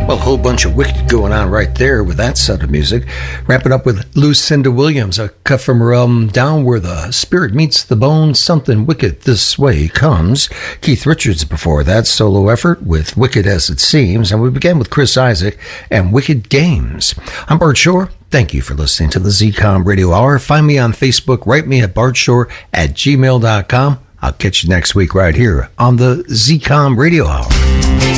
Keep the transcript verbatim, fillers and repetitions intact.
Well, a whole bunch of Wicked going on right there with that set of music. Wrapping up with Lucinda Williams, a cut from her album Down Where the Spirit Meets the Bone, Something Wicked This Way Comes. Keith Richards before that solo effort with Wicked As It Seems. And we began with Chris Isaak and Wicked Games. I'm Bart Shore. Thank you for listening to the Z COM Radio Hour. Find me on Facebook. Write me at bartshore at gmail dot com. I'll catch you next week right here on the Z COM Radio Hour.